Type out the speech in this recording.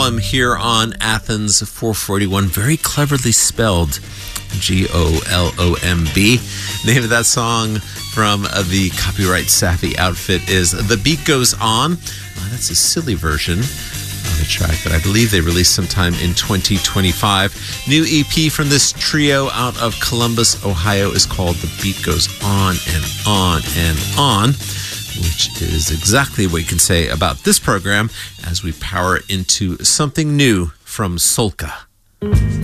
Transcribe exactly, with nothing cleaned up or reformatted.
Golomb here on Athens four forty-one. Very cleverly spelled. G O L O M B. Name of that song from uh, the Copyright Savvy outfit is The Beat Goes On. Uh, that's a silly version of a track that I believe they released sometime in twenty twenty-five. New E P from this trio out of Columbus, Ohio is called The Beat Goes On and On and On, which is exactly what you can say about this program as we power into something new from Solka.